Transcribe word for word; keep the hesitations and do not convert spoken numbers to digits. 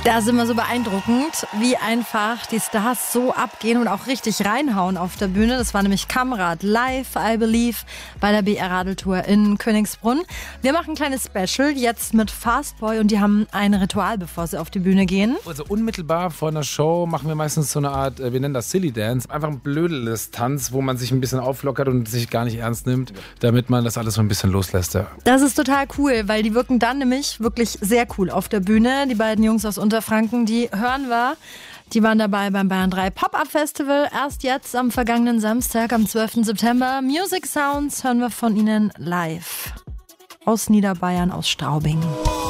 Das ist immer so beeindruckend, wie einfach die Stars so abgehen und auch richtig reinhauen auf der Bühne. Das war nämlich Kamrat live, I Believe, bei der B R-Radeltour in Königsbrunn. Wir machen ein kleines Special jetzt mit Fastboy und die haben ein Ritual, bevor sie auf die Bühne gehen. Also unmittelbar vor einer Show machen wir meistens so eine Art, wir nennen das Silly Dance, einfach ein blödes Tanz, wo man sich ein bisschen auflockert und sich gar nicht ernst nimmt, damit man das alles so ein bisschen loslässt. Ja. Das ist total cool, weil die wirken dann nämlich wirklich sehr cool auf der Bühne. Die beiden Jungs aus Unterfranken, die hören wir. Die waren dabei beim Bayern drei Pop-Up Festival. Erst jetzt am vergangenen Samstag, am zwölften September. Music Sounds hören wir von ihnen live. Aus Niederbayern, aus Straubing.